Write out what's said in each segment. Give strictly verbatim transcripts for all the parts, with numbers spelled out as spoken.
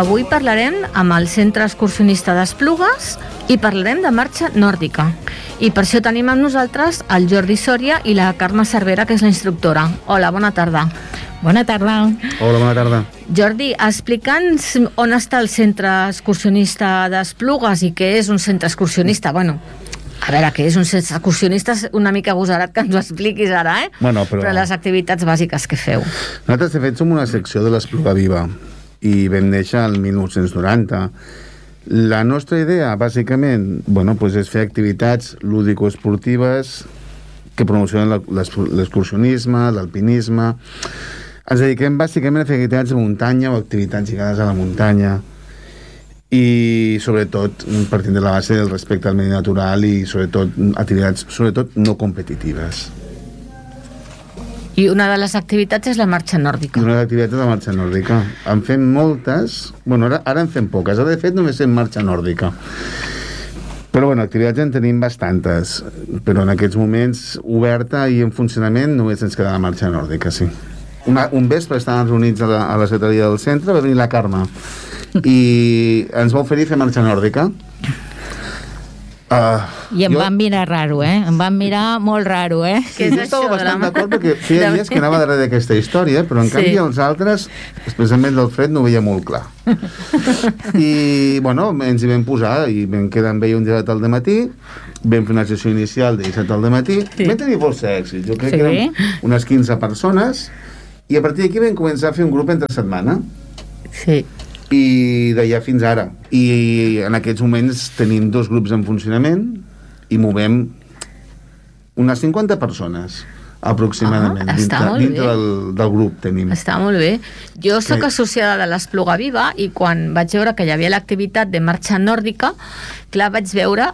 Avui parlarem amb el Centre Excursionista d'Esplugues i parlarem de marxa nòrdica. I per això tenim amb nosaltres el Jordi Sòria i la Carme Cervera, que és la instructora. Hola, bona tarda. Bona tarda. Hola, bona tarda. Jordi, explica'ns on està el Centre Excursionista d'Esplugues i què és un centre excursionista. Bueno, a veure, què és un centre excursionista? Una mica agosarat que ens ho expliquis ara, eh? Bueno, però... però les activitats bàsiques que feu. Nosaltres, de fet, som una secció de l'Espluga Viva i vam néixer el mil nou-cents noranta. La nostra idea, bàsicament, bueno, pues és fer activitats lúdico-esportives que promocionen l'excursionisme, l'alpinisme. Ens dediquem bàsicament a fer activitats de muntanya o activitats lligades a la muntanya i sobretot partint de la base del respecte al medi natural i sobretot activitats sobretot no competitives. I una de les activitats és la marxa nòrdica. I una de les activitats és la marxa nòrdica. En fem moltes, bueno, ara, ara en fem poques, ara de fet només fem marxa nòrdica. Però bueno, activitats en tenim bastantes, però en aquests moments oberta i en funcionament només ens queda la marxa nòrdica, sí. Una, un vespre estàvem reunits a la, a la secretaria del centre, va venir la Carme i ens va oferir fer marxa nòrdica. Uh, I em jo... van mirar raro, eh? Em van mirar molt raro, eh? Sí, jo estava bastant d'acord perquè feia dies que anava darrere d'aquesta història, però en sí. canvi els altres, especialment del Fred, no ho veia molt clar. I, bueno, ens hi vam posar i vam quedar amb ell un dia al dematí, vam fer una sessió inicial de disset al dematí, sí. vam tenir força èxit. Jo crec sí. que érem unes quinze persones i a partir d'aquí vam començar a fer un grup entre setmana. Sí. I d'allà fins ara. I en aquests moments tenim dos grups en funcionament i movem unes cinquanta persones aproximadament. Ah, està dintre, molt dintre bé. Del, del grup tenim. Està molt bé. Jo sóc associada de l'Espluga Viva i quan vaig veure que hi havia l'activitat de marxa nòrdica, clar, vaig veure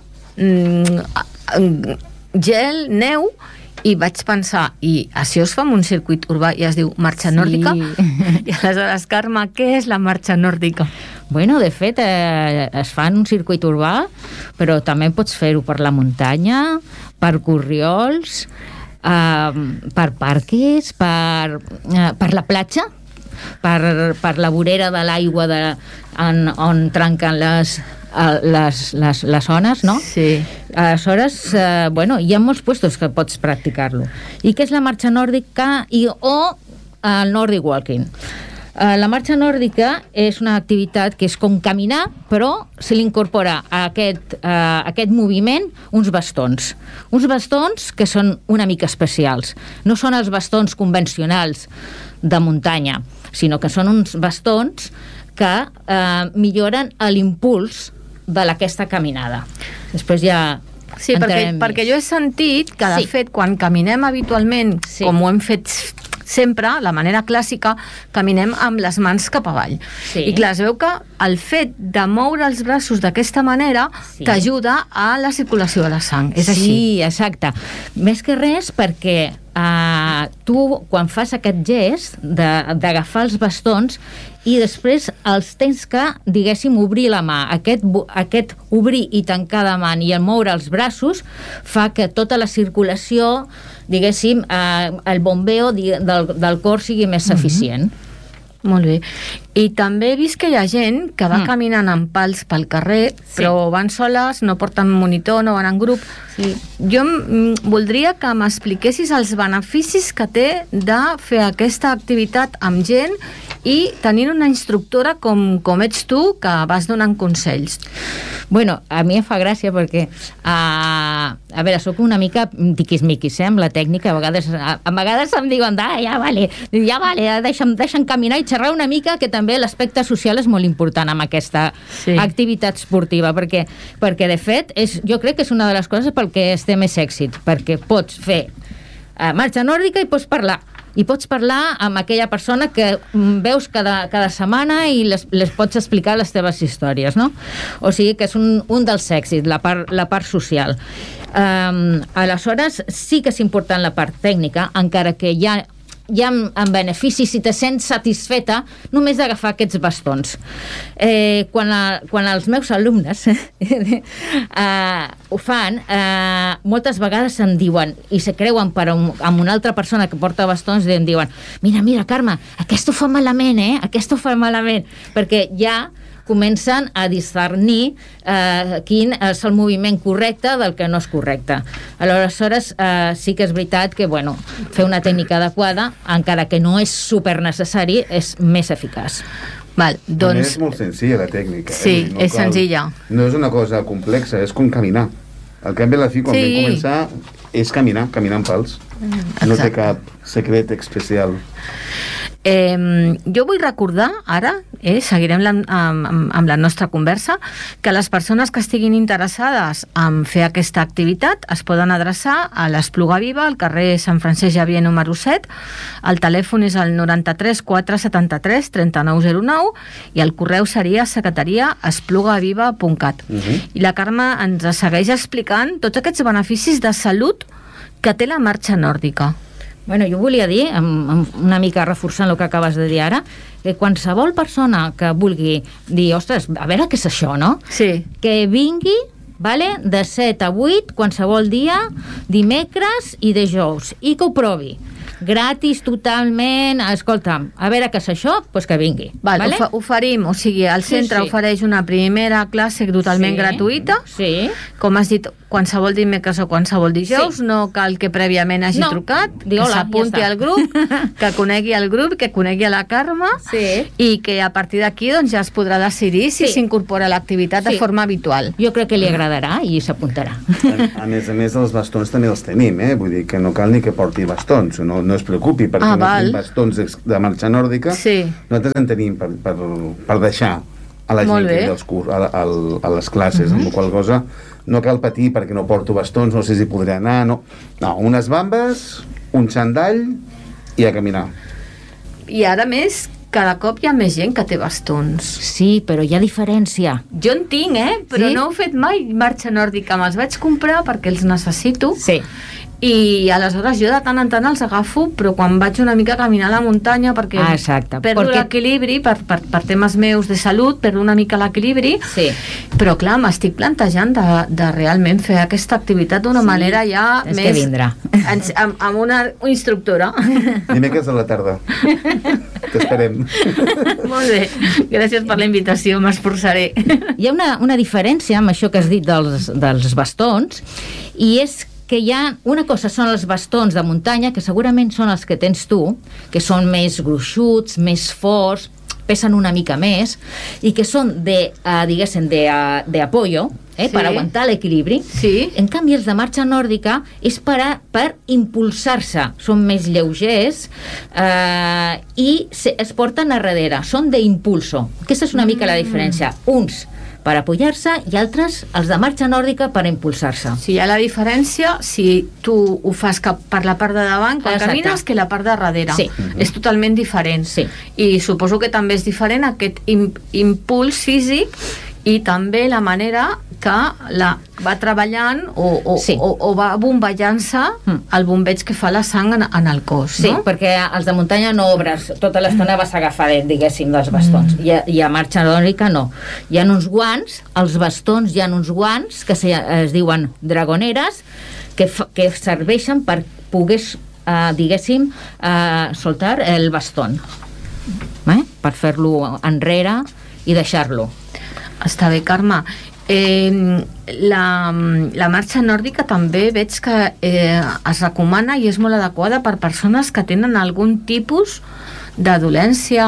mm, gel, neu, i vaig pensar, i això es fa en un circuit urbà i es diu marxa nòrdica? Sí. I aleshores, Carme, què és la marxa nòrdica? Bueno, de fet, eh, es fa en un circuit urbà, però també pots fer-ho per la muntanya, per corriols, eh, per parques, per, eh, per la platja, per, per la vorera de l'aigua de, en, on trenquen les... Les, les, les zones, no? Sí. Aleshores, eh, bueno, hi ha molts puestos que pots practicar-lo. I què és la marxa nòrdica i, o el Nordic Walking? Eh, la marxa nòrdica és una activitat que és com caminar, però se li incorpora a aquest, eh, a aquest moviment uns bastons. Uns bastons que són una mica especials. No són els bastons convencionals de muntanya, sinó que són uns bastons que eh, milloren l'impuls de aquesta caminada. Després ja... Sí, perquè, perquè jo he sentit que, de sí. fet, quan caminem habitualment, sí. com ho hem fet sempre, la manera clàssica, caminem amb les mans cap avall. Sí. I clar, es veu que el fet de moure els braços d'aquesta manera sí. t'ajuda a la circulació de la sang. És sí, així. Sí, exacte. Més que res perquè uh, tu, quan fas aquest gest d'agafar els bastons i després els tens que, diguéssim, obrir la mà. Aquest, aquest obrir i tancar de mà i el moure els braços fa que tota la circulació, diguéssim, eh, el bombeo del, del cor sigui més eficient. Mm-hmm. Molt bé. I també he vist que hi ha gent que va mm. caminant amb pals pel carrer, sí. però van soles, no porten monitor, no van en grup. Sí. Jo m- voldria que m'expliquessis els beneficis que té de fer aquesta activitat amb gent i tenint una instructora com, com ets tu, que vas donant consells. Bueno, a mi em fa gràcia perquè uh, a veure, sóc una mica tiquismiquis, eh, amb la tècnica. A vegades, a, a vegades em diuen, ah, ja vale, ja vale, deixa'm, deixa'm caminar i xerrar una mica, que també l'aspecte social és molt important amb aquesta sí. activitat esportiva, perquè, perquè de fet és, jo crec que és una de les coses pel que es té més èxit, perquè pots fer uh, marxa nòrdica i pots parlar i pots parlar amb aquella persona que veus cada, cada setmana i les, les pots explicar les teves històries, no? O sigui que és un, un dels èxits, la part, la part social. Um, aleshores, sí que és important la part tècnica, encara que hi ha hi ha en benefici, si te sents satisfeta només d'agafar aquests bastons. Eh, quan, a, quan els meus alumnes eh, ho fan, eh, moltes vegades em diuen, i se creuen per un, amb una altra persona que porta bastons, i em diuen, mira, mira, Carme, aquest ho fa malament, eh? Aquest ho fa malament, perquè ja comencen a discernir eh, quin és el moviment correcte del que no és correcte. Aleshores, eh, sí que és veritat que, bueno, fer una tècnica adequada, encara que no és super necessari, és més eficaç. Val, doncs... És molt senzilla la tècnica. Sí, eh? no és cal, senzilla. No és una cosa complexa, és com caminar. Al cap i a la fi, quan sí. vam començar, és caminar, caminar en pals. Exacte. No té cap secret especial. Eh, jo vull recordar ara, eh, seguirem la, amb, amb, amb la nostra conversa, que les persones que estiguin interessades en fer aquesta activitat es poden adreçar a l'Espluga Viva, al carrer Sant Francesc Xavier número set. El telèfon és el noranta-tres quatre setanta-tres trenta-nou zero nou i el correu seria secretaria esplugaviva punt cat. Uh-huh. I la Carme ens segueix explicant tots aquests beneficis de salut que té la marxa nòrdica. Bueno, jo volia dir, una mica reforçant el que acabes de dir ara, que qualsevol persona que vulgui dir, ostres, a veure què és això, no? Sí. Que vingui, vale, de set a vuit, qualsevol dia, dimecres i dijous, i que ho provi. Gratis, totalment, escolta'm, a veure què és això, doncs que vingui. Val, vale? Ho oferim, o sigui, el centre sí, sí. ofereix una primera classe totalment sí, gratuïta. Sí. Com has dit, qualsevol dimecres o qualsevol dijous, sí. no cal que prèviament hagi no. trucat, Diu, que s'apunti ja al grup, que conegui el grup, que conegui a la Carme, sí. i que a partir d'aquí doncs, ja es podrà decidir si s'incorpora sí. a l'activitat sí. de forma habitual. Jo crec que li agradarà i s'apuntarà. A, a més a més, els bastons també els tenim, eh? Vull dir que no cal ni que porti bastons, no, no es preocupi, perquè ah, no tenim bastons de marxa nòrdica, sí. nosaltres en tenim per, per, per deixar a la gent que ve als curs, a, a, a les classes, uh-huh. amb la qual cosa no cal patir perquè no porto bastons, no sé si podré anar, no. No, unes bambes, un xandall i a caminar. I ara més, cada cop hi ha més gent que té bastons. Sí, però hi ha diferència. Jo en tinc, eh? Però sí? no he fet mai marxa nòrdica. Me'ls vaig comprar perquè els necessito. Sí. I aleshores jo de tant en tant els agafo, però quan vaig una mica a caminar a la muntanya perquè ah, exacte. perdo Porque... l'equilibri per, per, per temes meus de salut, perdo una mica l'equilibri, sí. però clar, m'estic plantejant de, de realment fer aquesta activitat d'una sí. manera ja és més... que vindrà. Ens, amb, amb una instructora. Dimecres a la tarda. T'esperem. Molt bé, gràcies per la invitació, m'esforçaré. Hi ha una, una diferència amb això que has dit dels, dels bastons, i és que hi ha una cosa, són els bastons de muntanya, que segurament són els que tens tu, que són més gruixuts, més forts, pesen una mica més, i que són de, uh, diguéssim, de, uh, de apoyo, eh, sí. per aguantar l'equilibri. Sí. En canvi, els de marxa nòrdica és per, a, per impulsar-se. Són més lleugers uh, i se, es porten a darrere. Són d'impulso. Aquesta és una mica la diferència. Uns per apoyar-se i altres, els de marxa nòrdica, per impulsar-se. Sí, hi ha la diferència si tu ho fas cap per la part de davant quan Exacte. camines que la part de darrere. Sí. Uh-huh. És totalment diferent. Sí. I suposo que també és diferent aquest im- impuls físic i també la manera que la va treballant o, o, sí. o, o va bomballant-se mm. el bombeig que fa la sang en, en el cos. Sí, no? perquè els de muntanya no obres, tota l'estona vas agafar, diguéssim, dels bastons. Mm. I, a, I a marxa nòrdica no. Hi ha uns guants, els bastons hi ha uns guants que se, es diuen dragoneres, que, fa, que serveixen per poder, eh, diguéssim, eh, soltar el bastón. Eh? Per fer-lo enrere i deixar-lo. Està bé, Carme. Eh, la, la marxa nòrdica també veig que eh, es recomana i és molt adequada per persones que tenen algun tipus de dolència,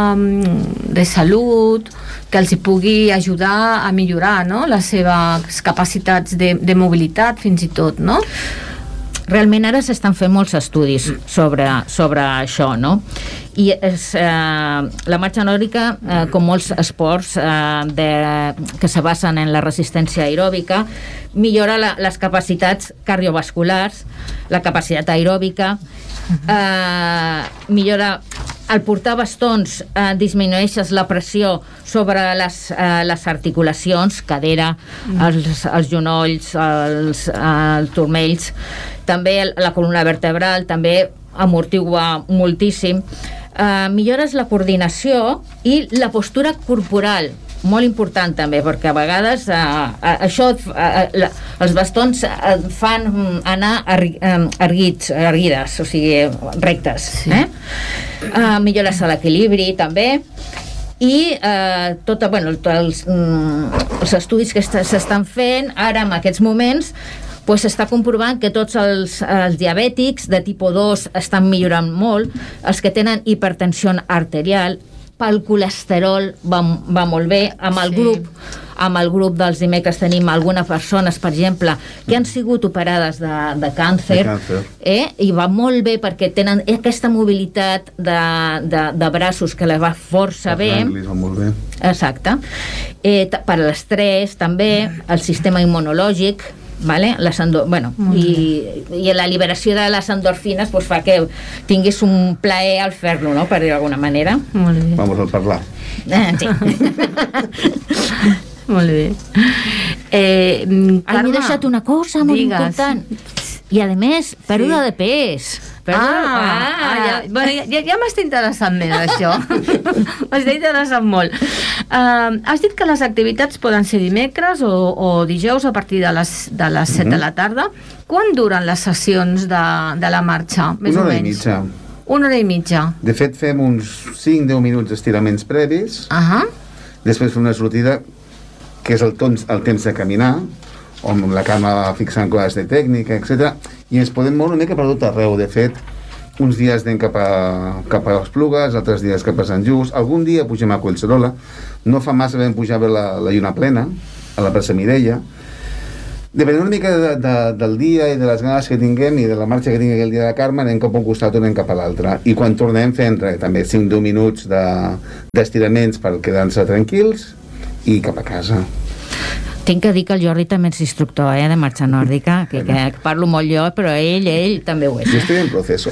de salut, que els hi pugui ajudar a millorar, no?, les seves capacitats de, de mobilitat, fins i tot, no? Realment ara s'estan fent molts estudis sobre, sobre això, no? I és, eh, la marxa nòrdica, eh, com molts esports eh, de, que se basen en la resistència aeròbica, millora la, les capacitats cardiovasculars, la capacitat aeròbica, eh, millora al portar bastons, eh, disminueixes la pressió sobre les, eh, les articulacions, cadera, mm. els, els genolls, els, els turmells, també la columna vertebral, també amortigua moltíssim. Uh, millores la coordinació i la postura corporal, molt important també, perquè a vegades uh, uh, això uh, la, els bastons uh, fan anar erg, uh, erguits, erguides, o sigui, rectes. Sí. Eh? Uh, millores l'equilibri també, i eh, tota, bueno, els, mm, els estudis que s'estan fent ara en aquests moments, pues s'està comprovant que tots els, els diabètics de tipus dos estan millorant molt, els que tenen hipertensió arterial, pel colesterol va, va molt bé, amb el sí. grup amb el grup dels dimecres tenim algunes persones, per exemple, que han sigut operades de, de càncer, de càncer. Eh? I va molt bé perquè tenen aquesta mobilitat de, de, de braços que les va força bé. Va molt bé. Exacte. Eh, per l'estrès també, el sistema immunològic, vale? Les endo... bueno, i, i la liberació de les endorfines pues, fa que tinguis un plaer al fer-lo, no? Per dir d'alguna manera. Molt bé. Vamos a parlar. Eh, sí. Molt bé. Eh, Ai, m'he deixat una cosa molt digues. important. I, a més, pèrdua sí. de pes. Pèrdua... Ah, ah, ah, ja, bueno, ja, ja m'està interessant més, això. M'està interessant molt. Uh, has dit que les activitats poden ser dimecres o, o dijous a partir de les, de les set mm-hmm. de la tarda. Quan duren les sessions de, de la marxa? Més Una o hora menys? i mitja. Una hora i mitja. De fet, fem uns cinc a deu minuts d'estiraments previs. Uh -huh. Després fem una sortida que és el, temps, el temps de caminar, on la cama va fixant coses de tècnica, etcètera. I ens podem moure una mica per tot arreu. De fet, uns dies anem cap a, cap a Esplugues, altres dies cap a Sant Just, algun dia pugem a Collserola. No fa massa vam pujar a veure la, la lluna plena, a la plaça Mireia. Depenent una mica de, de, del dia i de les ganes que tinguem i de la marxa que tingui el dia de Carme, anem cap a un costat o anem cap a l'altre. I quan tornem fem res, també cinc a deu minuts d'estiraments de, per quedar-se tranquils i cap a casa. Tinc que dir que el Jordi també és instructor, eh, de marxa nòrdica, que, que parlo molt jo, però ell, ell també ho és. Jo estic en proceso.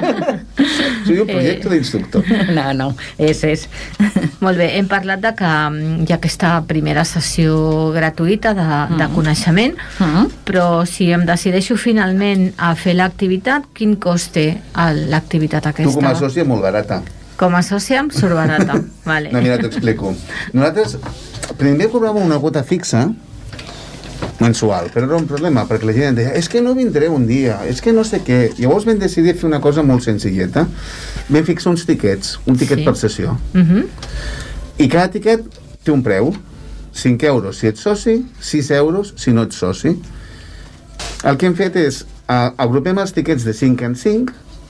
Soy un projecte eh... d'instructor. No, no, és, és. Molt bé, hem parlat de que hi ha aquesta primera sessió gratuïta de, uh-huh. de coneixement, uh-huh. però si em decideixo finalment a fer l'activitat, quin cost té l'activitat aquesta? Tu com a sòcia molt barata. Com a sòcia em surt barata. Vale. No, mira, t'ho explico. Nosaltres primer cobràvem una quota fixa mensual, però era un problema, perquè la gent deia, és que no vindré un dia, és que no sé què. Llavors vam decidir fer una cosa molt senzilleta. Vam fixar uns tiquets, un tiquet sí. per sessió. Uh-huh. I cada tiquet té un preu. cinc euros si ets soci, sis euros si no ets soci. El que hem fet és, uh, agrupem els tiquets de cinc en cinc,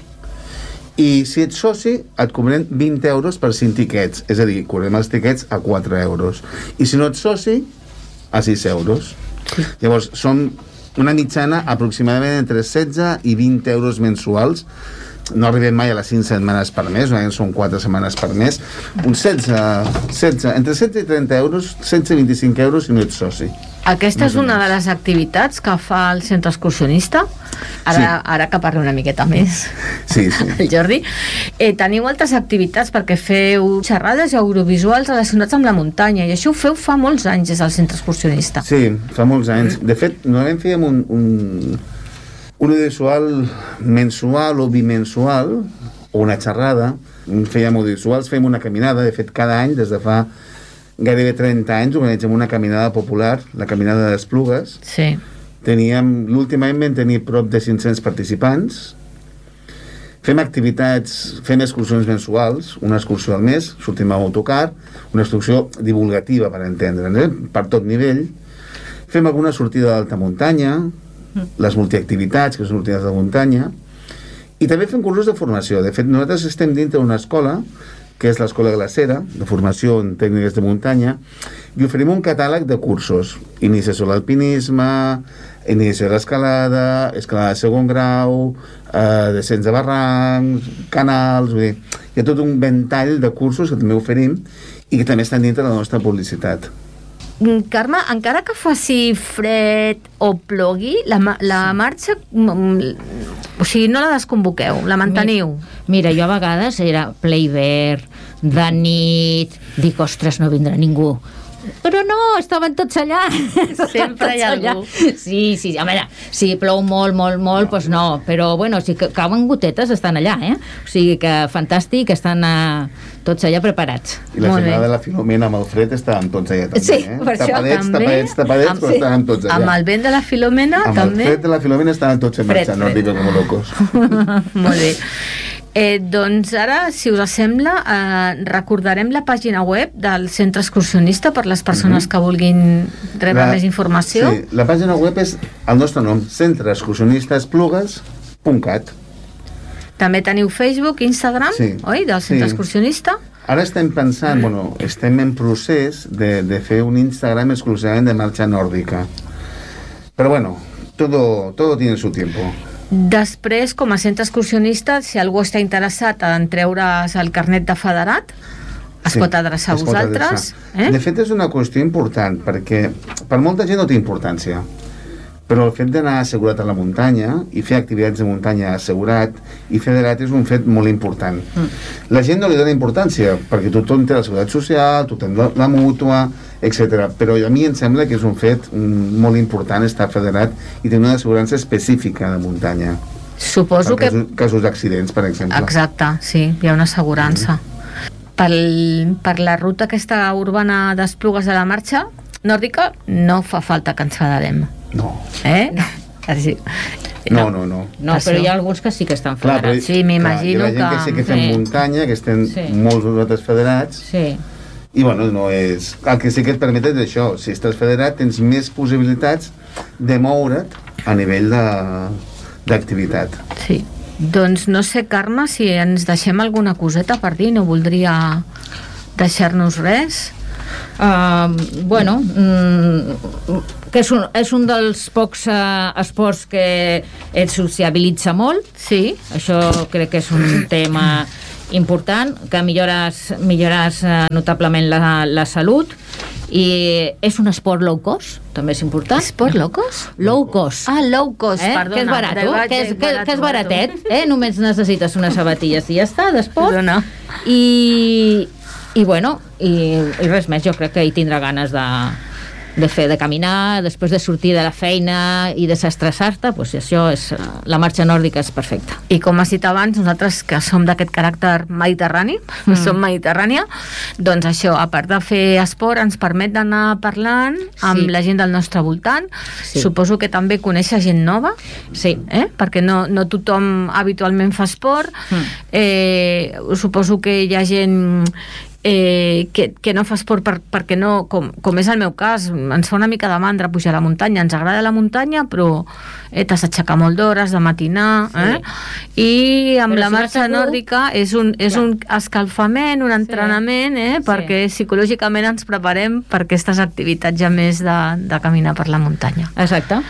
i si ets soci et cobrem vint euros per cinc tiquets, és a dir, cobrem els tiquets a quatre euros, i si no ets soci a sis euros. Sí. Llavors són una mitjana aproximadament entre setze i vint euros mensuals. No arribem mai a les cinc setmanes per mes, són quatre setmanes per mes, uns setze, setze, entre setze i trenta euros, setze i vint-i-cinc euros si no ets soci. Aquesta és una de les activitats que fa el centre excursionista, ara, sí. ara que parli una miqueta més sí, sí. el Jordi. Eh, teniu altres activitats perquè feu xerrades i audiovisuals relacionats amb la muntanya, i això ho feu fa molts anys des del centre excursionista. Sí, fa molts anys. De fet, normalment fèiem un, un, un audiovisual mensual o bimensual, o una xerrada. Fèiem audiovisuals, fèiem una caminada. De fet, cada any, des de fa gairebé trenta anys, organitzem una caminada popular, la caminada d'Esplugues. Sí. Teníem, l'últim any vam tenir prop de cinc-cents participants. Fem activitats, fem excursions mensuals, una excursió al mes, sortim amb autocar, una excursió divulgativa, per entendre'ns, eh? Per tot nivell. Fem alguna sortida d'alta muntanya, les multiactivitats, que són sortides de muntanya, i també fem cursos de formació. De fet, nosaltres estem dintre d'una escola, que és l'Escola Glacera, de formació en tècniques de muntanya, i oferim un catàleg de cursos. Iniciació a l'alpinisme, iniciació a l'escalada, escalada de segon grau, eh, descens de barrancs, canals, vull dir, hi ha tot un ventall de cursos que també oferim i que també estan dintre de la nostra publicitat. Carme, encara que faci fred o plogui, la, la marxa, o sigui, no la desconvoqueu, la manteniu? Mira, jo a vegades era ple hivern, de nit, dic, ostres, no vindrà ningú. Però no, estaven tots allà. Sempre hi ha algú. Sí, sí, a veure, si plou molt, molt, molt, doncs no, però bueno, si cauen gotetes estan allà, eh? O sigui que fantàstic, estan uh, tots allà preparats. I la Molt setmana bé. de la Filomena amb el fred estàvem tots allà també, Sí, eh? per això tapadets, també. tapadets, tapadets, Amb- però estàvem tots allà. Amb el vent de la Filomena, Amb també. el fred de la Filomena estàvem tots en Fred, marxa, no fred. digo como locos. Molt bé. Eh, doncs ara, si us sembla, eh, recordarem la pàgina web del Centre Excursionista per les persones Mhm. que vulguin rebre La- més informació. Sí, la pàgina web és el nostre nom, centre excursionista esplugues punt cat. També teniu Facebook, Instagram, Sí. oi, del Centre Sí. Excursionista. Ara estem pensant, bueno, estem en procés de, de fer un Instagram exclusivament de marxa nòrdica. Però bueno, todo, todo tiene su tiempo. Després, com a centre excursionista, si algú està interessat en treure's el carnet de federat, es Sí, pot adreçar a es pot vosaltres. adreçar. Eh? De fet, és una qüestió important, perquè per molta gent no té importància, però el fet d'anar assegurat a la muntanya i fer activitats de muntanya assegurat i federat és un fet molt important. Mm. La gent no li dona importància, perquè tothom té la seguretat social, tothom la, la mútua, etcètera. Però a mi em sembla que és un fet mm, molt important estar federat i tenir una assegurança específica de muntanya. Suposo per que... casos, casos d'accidents, per exemple. Exacte, sí, hi ha una assegurança. Mm. Pel, per la ruta aquesta urbana d'Esplugues de la Marxa nòrdica no fa falta que ens federem. No. Eh? No. Sí. No, no, no. No, però hi ha alguns que sí que estan Clar, però, federats. Sí, m'imagino clar, hi ha gent que, que- sí que fem sí. muntanya, que estem Sí. molts nosaltres federats, Sí. i bueno, no és... El que sí que et permet és això, si estàs federat tens més possibilitats de moure't a nivell de d'activitat. Sí. Doncs no sé, Carme, si ens deixem alguna coseta per dir, no voldria deixar-nos res. Uh, bueno, mm, que és un, és un dels pocs uh, esports que et sociabilitza molt. Sí, Això crec que és un tema important, que millores, millores uh, notablement la, la salut, i és un esport low cost, també és important. esport locos? Low cost. Ah, low cost, Eh? perdona. Que és barat, De ba- que és, de que, barato, que és barato. baratet, eh? Només necessites unes sabatilles i ja està, d'esport. Perdona. I, i bueno, i, i res més, jo crec que hi tindrà ganes de, de fer, de caminar, després de sortir de la feina i desestressar-te, doncs això és, la marxa nòrdica és perfecta. I com has dit abans, nosaltres que som d'aquest caràcter mediterrani, mm. som mediterrània, doncs això, a part de fer esport, ens permet d'anar parlant amb Sí. la gent del nostre voltant. Sí. Suposo que també conèixer gent nova, Sí. eh? perquè no, no tothom habitualment fa esport. Mm. Eh, suposo que hi ha gent eh, que, que no fa esport per, perquè no, com, com és el meu cas, ens fa una mica de mandra pujar a la muntanya, ens agrada la muntanya, però eh, t'has d'aixecar molt d'hores, de matinar, eh? I amb Però la si vas marxa segur- nòrdica és un, és Clar. un escalfament, un entrenament, eh? Sí. perquè psicològicament ens preparem per aquestes activitats ja més de, de caminar per la muntanya. Exacte.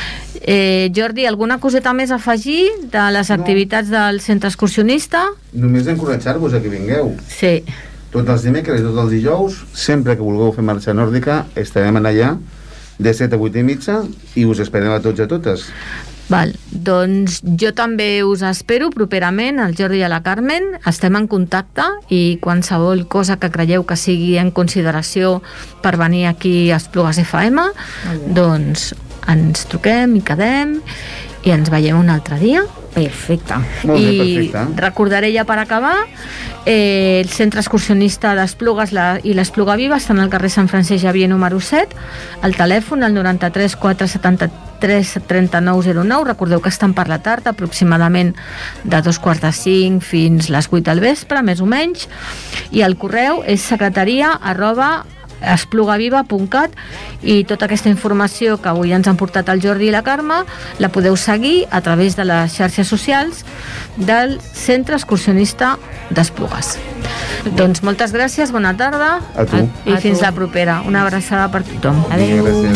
Eh, Jordi, alguna coseta més a afegir de les No. activitats del centre excursionista? Només encoratjar-vos a que vingueu. Sí. Tots els dimecres i tots els dijous, sempre que vulgueu fer marxa nòrdica, estarem allà de set a vuit i mitja i us esperem a tots i a totes. Val, doncs jo també us espero properament, el Jordi i la Carmen, estem en contacte i qualsevol cosa que creieu que sigui en consideració per venir aquí a Esplugues F M, doncs ens truquem i quedem i ens veiem un altre dia. Perfecte. Molt bé, I perfecte. recordaré ja per acabar, eh, el centre excursionista d'Esplugues la, i l'Espluga Viva estan al carrer Sant Francesc Xavier número set, el telèfon el noranta-tres quatre setanta-tres trenta-nou zero nou. Recordeu que estan per la tarda, aproximadament de dos quarts de cinc fins les vuit del vespre, més o menys, i el correu és secretaria arroba esplugaviva punt cat, i tota aquesta informació que avui ens han portat el Jordi i la Carme la podeu seguir a través de les xarxes socials del Centre Excursionista d'Esplugues. Doncs moltes gràcies, bona tarda A tu. i A fins tu. la propera. Una abraçada per tothom. Vinga, gràcies.